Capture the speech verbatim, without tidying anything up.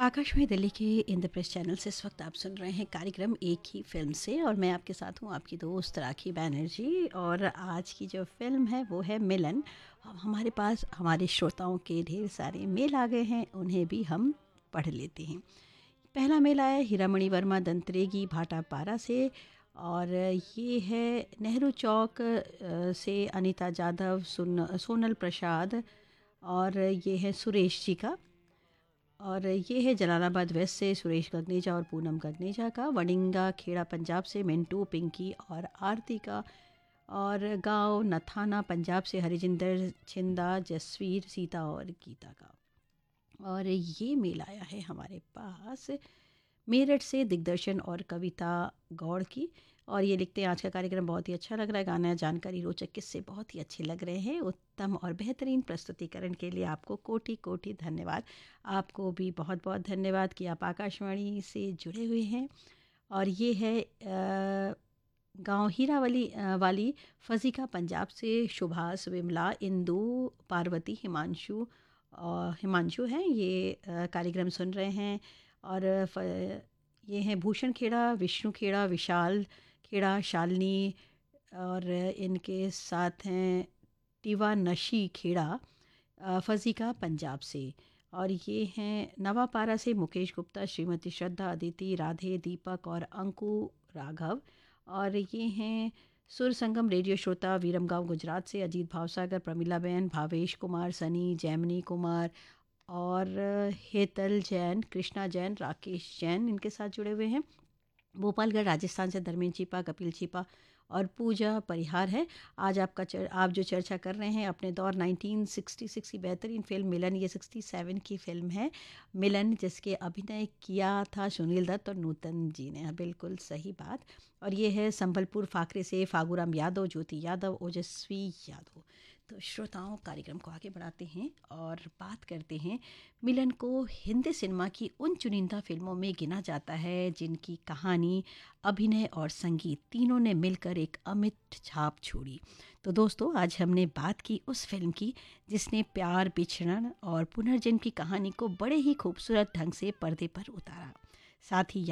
आकाशवाणी दिल्ली के इंद्रप्रस्थ चैनल से इस वक्त आप सुन रहे हैं कार्यक्रम एक ही फिल्म से और मैं आपके साथ हूँ आपकी दोस्त राखी बैनर्जी। और आज की जो फिल्म है वो है मिलन। अब हमारे पास हमारे श्रोताओं के ढेर सारे मेल आ गए हैं, उन्हें भी हम पढ़ लेते हैं। पहला मेल आया हीरामणि वर्मा दंतरेगी भाटापारा से और ये है नेहरू चौक अ, से अनीता जाधव, सुन सोनल प्रसाद और ये है सुरेश जी का। और ये है जलालाबाद वेस्ट से सुरेश गगनेजा और पूनम गगनेजा का। वडिंगा खेड़ा पंजाब से मिंटू, पिंकी और आरती का। और गांव नथाना पंजाब से हरिजिंदर, छिंदा, जसवीर, सीता और गीता का। और ये मेल आया है हमारे पास मेरठ से दिग्दर्शन और कविता गौड़ की। और ये लिखते हैं आज का कार्यक्रम बहुत ही अच्छा लग रहा है, गाना, जानकारी, रोचक किस्से बहुत ही अच्छे लग रहे हैं। उत्तम और बेहतरीन प्रस्तुतिकरण के लिए आपको कोटि कोटि धन्यवाद। आपको भी बहुत बहुत धन्यवाद कि आप आकाशवाणी से जुड़े हुए हैं। और ये है अ, गांव हीरावली अ, वाली फजीका पंजाब से सुभाष, विमला, इंदू, पार्वती, हिमांशु और हिमांशु हैं ये अ, कार्यक्रम सुन रहे हैं। और फ, ये हैं भूषण खेड़ा, विष्णु खेड़ा, विशाल खेड़ा, शालिनी और इनके साथ हैं टीवा नशी खेड़ा, अ, फजीका पंजाब से। और ये हैं नवापारा से मुकेश गुप्ता, श्रीमती श्रद्धा, अदिति, राधे, दीपक और अंकु राघव। और ये हैं सुर संगम रेडियो श्रोता वीरमगांव गुजरात से अजीत भावसागर, प्रमिला बहन, भावेश कुमार, सनी, जैमिनी कुमार और हेतल जैन, कृष्णा जैन, राकेश जैन इनके साथ जुड़े हुए हैं। भोपालगढ़ राजस्थान से धर्मेंद्र छिपा, कपिल छिपा और पूजा परिहार है। आज आपका चर, आप जो चर्चा कर रहे हैं अपने दौर नाइनटीन सिक्सटी सिक्स की बेहतरीन फिल्म मिलन, ये सिक्सटी सेवन की फिल्म है मिलन, जिसके अभिनय किया था सुनील दत्त और नूतन जी ने। हाँ, बिल्कुल सही बात। और ये है संबलपुर फाकरे से फागूराम यादव, ज्योति यादव, ओजस्वी यादव। तो श्रोताओं, कार्यक्रम को आगे बढ़ाते हैं और बात करते हैं। मिलन को हिंदी सिनेमा की उन चुनिंदा फिल्मों में गिना जाता है जिनकी कहानी, अभिनय और संगीत तीनों ने मिलकर एक अमिट छाप छोड़ी। तो दोस्तों, आज हमने बात की उस फिल्म की जिसने प्यार, बिछड़न और पुनर्जन्म की कहानी को बड़े ही खूबसूरत ढंग से पर्दे पर उतारा। साथ ही